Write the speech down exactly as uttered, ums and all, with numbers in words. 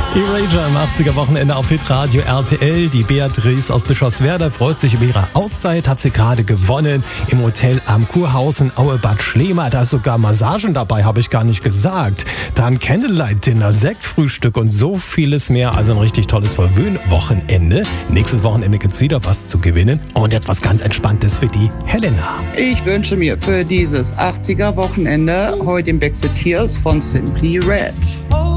Erasure im achtziger-Wochenende auf Hitradio R T L. Die Beatrice aus Bischofswerda freut sich über ihre Auszeit, hat sie gerade gewonnen im Hotel am Kurhausen Auebad Schlema. Da ist sogar Massagen dabei, habe ich gar nicht gesagt. Dann Candlelight-Dinner, Sektfrühstück und so vieles mehr. Also ein richtig tolles Verwöhn-Wochenende. Nächstes Wochenende gibt's wieder was zu gewinnen. Und jetzt was ganz Entspanntes für die Helena. Ich wünsche mir für dieses achtziger-Wochenende heute im Back the Tears von Simply Red.